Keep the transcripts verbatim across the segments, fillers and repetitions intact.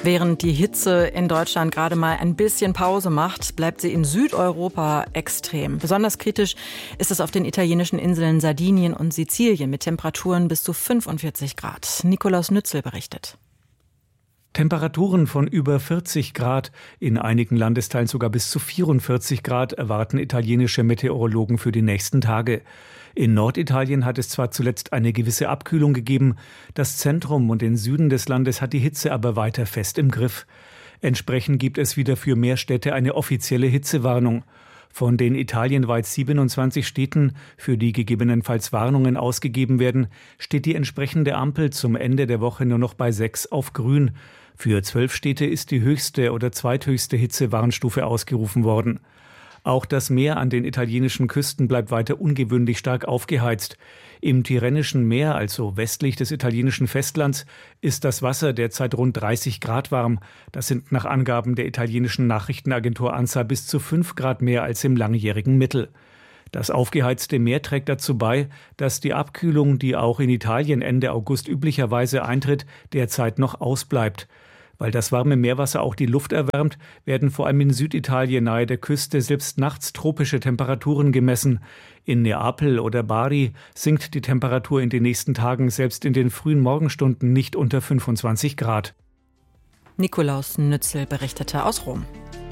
Während die Hitze in Deutschland gerade mal ein bisschen Pause macht, bleibt sie in Südeuropa extrem. Besonders kritisch ist es auf den italienischen Inseln Sardinien und Sizilien mit Temperaturen bis zu fünfundvierzig Grad. Nikolaus Nützel berichtet. Temperaturen von über vierzig Grad, in einigen Landesteilen sogar bis zu vierundvierzig Grad erwarten italienische Meteorologen für die nächsten Tage. In Norditalien hat es zwar zuletzt eine gewisse Abkühlung gegeben, das Zentrum und den Süden des Landes hat die Hitze aber weiter fest im Griff. Entsprechend gibt es wieder für mehr Städte eine offizielle Hitzewarnung. Von den italienweit siebenundzwanzig Städten, für die gegebenenfalls Warnungen ausgegeben werden, steht die entsprechende Ampel zum Ende der Woche nur noch bei sechs auf grün. Für zwölf Städte ist die höchste oder zweithöchste Hitzewarnstufe ausgerufen worden. Auch das Meer an den italienischen Küsten bleibt weiter ungewöhnlich stark aufgeheizt. Im Tyrrhenischen Meer, also westlich des italienischen Festlands, ist das Wasser derzeit rund dreißig Grad warm. Das sind nach Angaben der italienischen Nachrichtenagentur ANSA bis zu fünf Grad mehr als im langjährigen Mittel. Das aufgeheizte Meer trägt dazu bei, dass die Abkühlung, die auch in Italien Ende August üblicherweise eintritt, derzeit noch ausbleibt. Weil das warme Meerwasser auch die Luft erwärmt, werden vor allem in Süditalien nahe der Küste selbst nachts tropische Temperaturen gemessen. In Neapel oder Bari sinkt die Temperatur in den nächsten Tagen selbst in den frühen Morgenstunden nicht unter fünfundzwanzig Grad. Nikolaus Nützel berichtete aus Rom.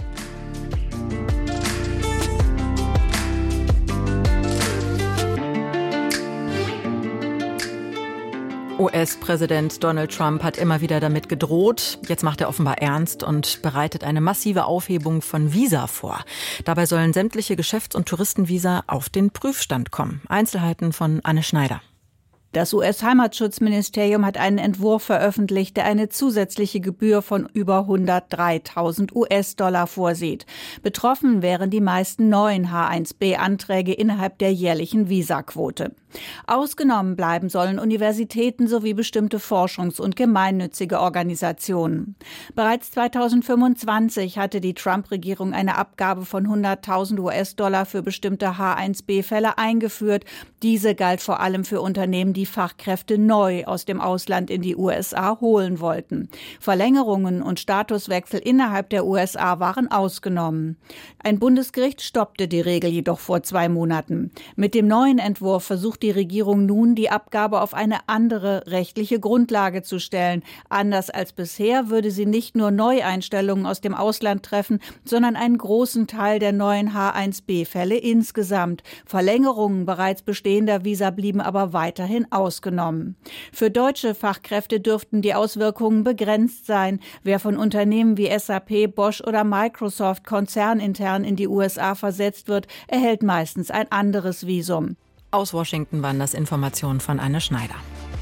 U S-Präsident Donald Trump hat immer wieder damit gedroht. Jetzt macht er offenbar ernst und bereitet eine massive Aufhebung von Visa vor. Dabei sollen sämtliche Geschäfts- und Touristenvisa auf den Prüfstand kommen. Einzelheiten von Anne Schneider. Das U S-Heimatschutzministerium hat einen Entwurf veröffentlicht, der eine zusätzliche Gebühr von über hundertdreitausend U S-Dollar vorsieht. Betroffen wären die meisten neuen H eins B-Anträge innerhalb der jährlichen Visaquote. Ausgenommen bleiben sollen Universitäten sowie bestimmte forschungs- und gemeinnützige Organisationen. Bereits zweitausendfünfundzwanzig hatte die Trump-Regierung eine Abgabe von hunderttausend U S-Dollar für bestimmte H eins B-Fälle eingeführt. Diese galt vor allem für Unternehmen, die Fachkräfte neu aus dem Ausland in die U S A holen wollten. Verlängerungen und Statuswechsel innerhalb der U S A waren ausgenommen. Ein Bundesgericht stoppte die Regel jedoch vor zwei Monaten. Mit dem neuen Entwurf versucht die Regierung nun, die Abgabe auf eine andere rechtliche Grundlage zu stellen. Anders als bisher würde sie nicht nur Neueinstellungen aus dem Ausland treffen, sondern einen großen Teil der neuen H eins B-Fälle insgesamt. Verlängerungen bereits bestehender Visa blieben aber weiterhin ausgenommen. Für deutsche Fachkräfte dürften die Auswirkungen begrenzt sein. Wer von Unternehmen wie S A P, Bosch oder Microsoft konzernintern in die U S A versetzt wird, erhält meistens ein anderes Visum. Aus Washington waren das Informationen von Anne Schneider.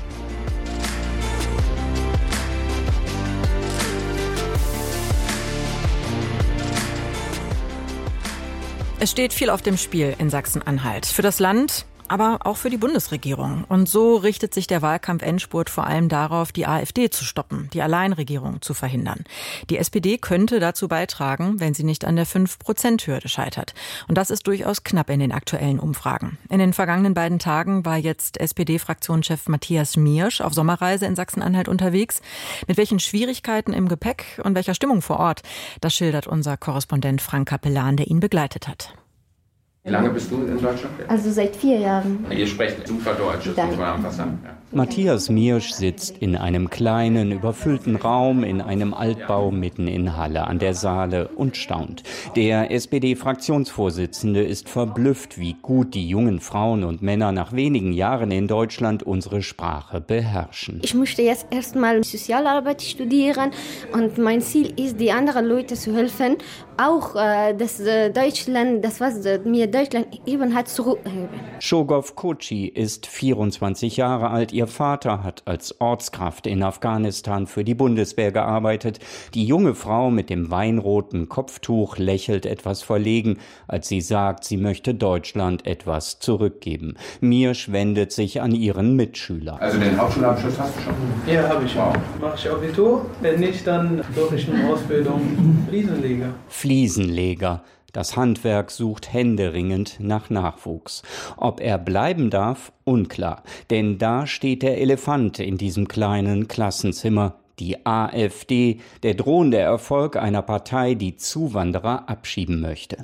Es steht viel auf dem Spiel in Sachsen-Anhalt. Für das Land, aber auch für die Bundesregierung. Und so richtet sich der Wahlkampf-Endspurt vor allem darauf, die AfD zu stoppen, die Alleinregierung zu verhindern. Die S P D könnte dazu beitragen, wenn sie nicht an der fünf Prozent Hürde scheitert. Und das ist durchaus knapp in den aktuellen Umfragen. In den vergangenen beiden Tagen war jetzt S P D-Fraktionschef Matthias Miersch auf Sommerreise in Sachsen-Anhalt unterwegs. Mit welchen Schwierigkeiten im Gepäck und welcher Stimmung vor Ort, das schildert unser Korrespondent Frank Capellan, der ihn begleitet hat. Wie lange bist du in Deutschland? Also seit vier Jahren. Ihr sprecht super Deutsch, das muss man einfach sagen. Ja. Matthias Miersch sitzt in einem kleinen, überfüllten Raum in einem Altbau mitten in Halle an der Saale und staunt. Der S P D-Fraktionsvorsitzende ist verblüfft, wie gut die jungen Frauen und Männer nach wenigen Jahren in Deutschland unsere Sprache beherrschen. Ich möchte jetzt erstmal Sozialarbeit studieren und mein Ziel ist, die anderen Leute zu helfen, auch äh, das äh, Deutschland, das was äh, mir Deutschland eben hat, zurückheben. Shogov Kochi ist vierundzwanzig Jahre alt. Ihr Vater hat als Ortskraft in Afghanistan für die Bundeswehr gearbeitet. Die junge Frau mit dem weinroten Kopftuch lächelt etwas verlegen, als sie sagt, sie möchte Deutschland etwas zurückgeben. Miersch wendet sich an ihren Mitschüler. Also den Hauptschulabschluss hast du schon? Ja, habe ich schon. Mache ich Abitur, wenn nicht, dann mache ich eine Ausbildung Fliesenleger. Fliesenleger. Das Handwerk sucht händeringend nach Nachwuchs. Ob er bleiben darf, unklar. Denn da steht der Elefant in diesem kleinen Klassenzimmer, die AfD, der drohende Erfolg einer Partei, die Zuwanderer abschieben möchte.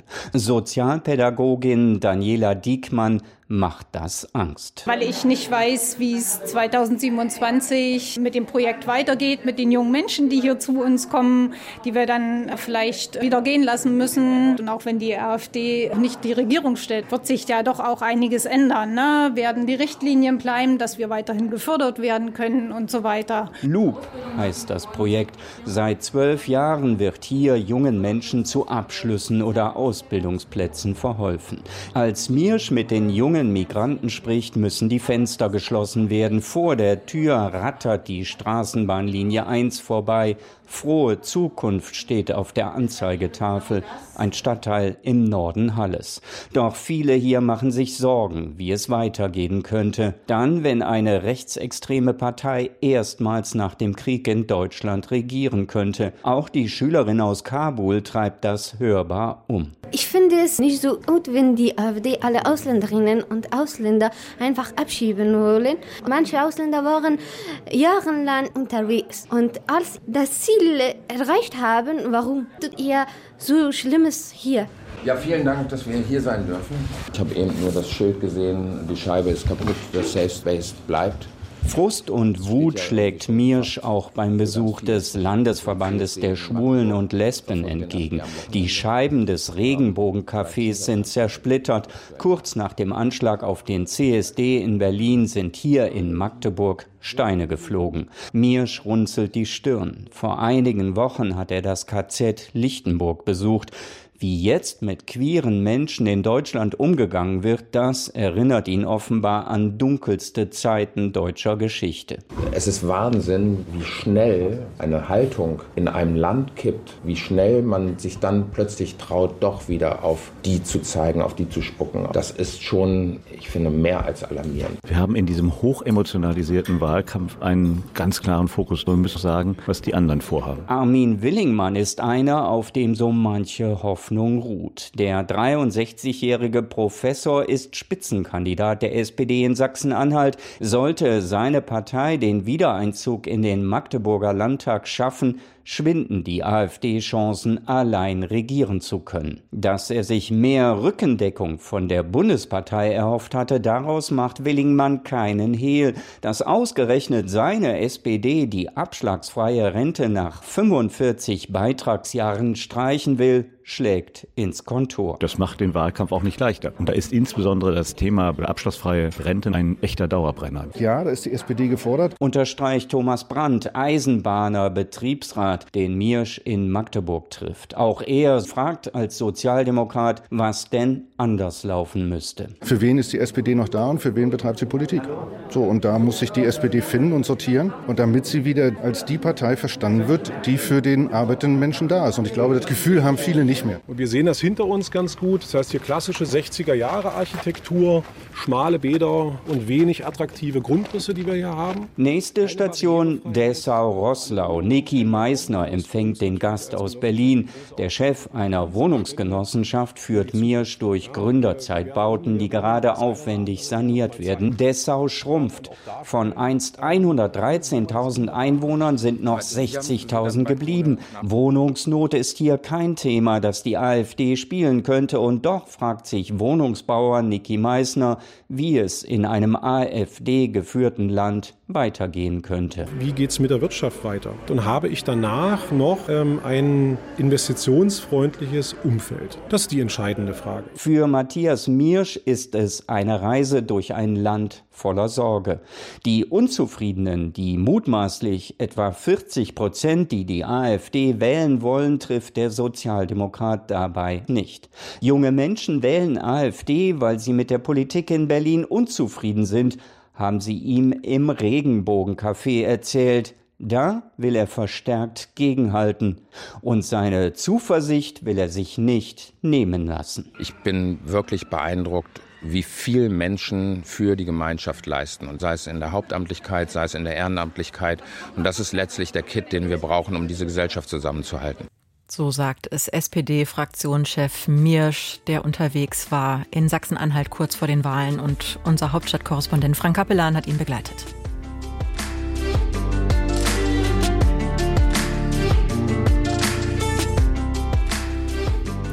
Sozialpädagogin Daniela Diekmann macht das Angst. Weil ich nicht weiß, wie es zweitausendsiebenundzwanzig mit dem Projekt weitergeht, mit den jungen Menschen, die hier zu uns kommen, die wir dann vielleicht wieder gehen lassen müssen. Und auch wenn die AfD nicht die Regierung stellt, wird sich ja doch auch einiges ändern. Ne? Werden die Richtlinien bleiben, dass wir weiterhin gefördert werden können und so weiter. Loop heißt das Projekt. Seit zwölf Jahren wird hier jungen Menschen zu Abschlüssen oder Ausbildungsplätzen verholfen. Als Miersch mit den jungen Migranten spricht, müssen die Fenster geschlossen werden. Vor der Tür rattert die Straßenbahnlinie eins vorbei. Frohe Zukunft steht auf der Anzeigetafel, ein Stadtteil im Norden Halles. Doch viele hier machen sich Sorgen, wie es weitergehen könnte. Dann, wenn eine rechtsextreme Partei erstmals nach dem Krieg in Deutschland regieren könnte. Auch die Schülerin aus Kabul treibt das hörbar um. Ich finde es nicht so gut, wenn die AfD alle Ausländerinnen und Ausländer einfach abschieben wollen. Manche Ausländer waren jahrelang unterwegs und als das Ziel erreicht haben, warum tut ihr so Schlimmes hier? Ja, vielen Dank, dass wir hier sein dürfen. Ich habe eben nur das Schild gesehen, die Scheibe ist kaputt, das Safe Space bleibt. Frust und Wut schlägt Miersch auch beim Besuch des Landesverbandes der Schwulen und Lesben entgegen. Die Scheiben des Regenbogencafés sind zersplittert. Kurz nach dem Anschlag auf den C S D in Berlin sind hier in Magdeburg Steine geflogen. Miersch runzelt die Stirn. Vor einigen Wochen hat er das K Z Lichtenburg besucht. Wie jetzt mit queeren Menschen in Deutschland umgegangen wird, das erinnert ihn offenbar an dunkelste Zeiten deutscher Geschichte. Es ist Wahnsinn, wie schnell eine Haltung in einem Land kippt, wie schnell man sich dann plötzlich traut, doch wieder auf die zu zeigen, auf die zu spucken. Das ist schon, ich finde, mehr als alarmierend. Wir haben in diesem hochemotionalisierten Wahlkampf einen ganz klaren Fokus. Wir müssen sagen, was die anderen vorhaben. Armin Willingmann ist einer, auf dem so manche Hoffnung ruht. Der dreiundsechzigjährige Professor ist Spitzenkandidat der S P D in Sachsen-Anhalt. Sollte seine Partei den Wiedereinzug in den Magdeburger Landtag schaffen, schwinden die AfD-Chancen, allein regieren zu können. Dass er sich mehr Rückendeckung von der Bundespartei erhofft hatte, daraus macht Willingmann keinen Hehl. Dass ausgerechnet seine S P D die abschlagsfreie Rente nach fünfundvierzig Beitragsjahren streichen will, schlägt ins Kontor. Das macht den Wahlkampf auch nicht leichter. Und da ist insbesondere das Thema abschlussfreie Rente ein echter Dauerbrenner. Ja, da ist die S P D gefordert. Unterstreicht Thomas Brandt, Eisenbahner, Betriebsrat, den Miersch in Magdeburg trifft. Auch er fragt als Sozialdemokrat, was denn anders laufen müsste. Für wen ist die S P D noch da und für wen betreibt sie Politik? So, und da muss sich die S P D finden und sortieren. Und damit sie wieder als die Partei verstanden wird, die für den arbeitenden Menschen da ist. Und ich glaube, das Gefühl haben viele nicht mehr. Und wir sehen das hinter uns ganz gut. Das heißt, hier klassische sechziger-Jahre-Architektur, schmale Bäder und wenig attraktive Grundrisse, die wir hier haben. Nächste Station Dessau-Roßlau. Niki Meissner empfängt den Gast aus Berlin. Der Chef einer Wohnungsgenossenschaft führt Miersch durch Gründerzeitbauten, die gerade aufwendig saniert werden. Dessau schrumpft. Von einst hundertdreizehntausend Einwohnern sind noch sechzigtausend geblieben. Wohnungsnot ist hier kein Thema, das die AfD spielen könnte. Und doch fragt sich Wohnungsbauer Niki Meissner, wie es in einem AfD-geführten Land weitergehen könnte. Wie geht es mit der Wirtschaft weiter? Dann habe ich danach noch ähm, ein investitionsfreundliches Umfeld. Das ist die entscheidende Frage. Für Matthias Miersch ist es eine Reise durch ein Land voller Sorge. Die Unzufriedenen, die mutmaßlich etwa vierzig Prozent, die die AfD wählen wollen, trifft der Sozialdemokrat dabei nicht. Junge Menschen wählen AfD, weil sie mit der Politik in Berlin unzufrieden sind, haben sie ihm im Regenbogencafé erzählt. Da will er verstärkt gegenhalten. Und seine Zuversicht will er sich nicht nehmen lassen. Ich bin wirklich beeindruckt, wie viel Menschen für die Gemeinschaft leisten. Und sei es in der Hauptamtlichkeit, sei es in der Ehrenamtlichkeit. Und das ist letztlich der Kit, den wir brauchen, um diese Gesellschaft zusammenzuhalten. So sagt es S P D-Fraktionschef Miersch, der unterwegs war in Sachsen-Anhalt kurz vor den Wahlen. Und unser Hauptstadtkorrespondent Frank Kapellan hat ihn begleitet.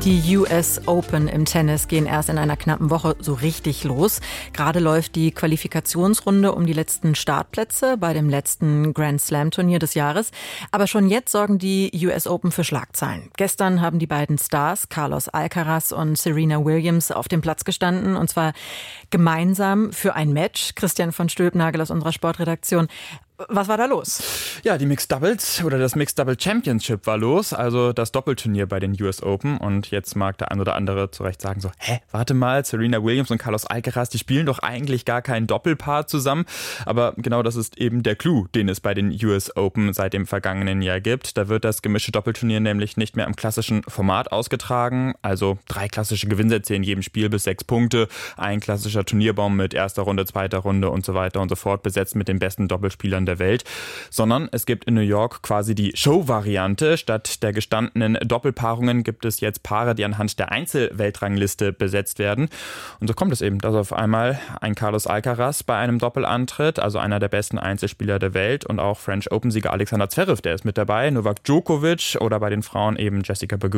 Die U S Open im Tennis gehen erst in einer knappen Woche so richtig los. Gerade läuft die Qualifikationsrunde um die letzten Startplätze bei dem letzten Grand Slam Turnier des Jahres. Aber schon jetzt sorgen die U S Open für Schlagzeilen. Gestern haben die beiden Stars, Carlos Alcaraz und Serena Williams, auf dem Platz gestanden. Und zwar gemeinsam für ein Match. Christian von Stülpnagel aus unserer Sportredaktion. Was war da los? Ja, die Mixed Doubles oder das Mixed Double Championship war los, also das Doppelturnier bei den U S Open. Und jetzt mag der ein oder andere zu Recht sagen so, hä, warte mal, Serena Williams und Carlos Alcaraz, die spielen doch eigentlich gar kein Doppelpaar zusammen. Aber genau das ist eben der Clou, den es bei den U S Open seit dem vergangenen Jahr gibt. Da wird das gemischte Doppelturnier nämlich nicht mehr im klassischen Format ausgetragen. Also drei klassische Gewinnsätze in jedem Spiel bis sechs Punkte, ein klassischer Turnierbaum mit erster Runde, zweiter Runde und so weiter und so fort, besetzt mit den besten Doppelspielern der Welt, sondern es gibt in New York quasi die Show-Variante. Statt der gestandenen Doppelpaarungen gibt es jetzt Paare, die anhand der Einzel-Weltrangliste besetzt werden. Und so kommt es eben, dass auf einmal ein Carlos Alcaraz bei einem Doppel antritt, also einer der besten Einzelspieler der Welt, und auch French Open-Sieger Alexander Zverev, der ist mit dabei, Novak Djokovic oder bei den Frauen eben Jessica Pegula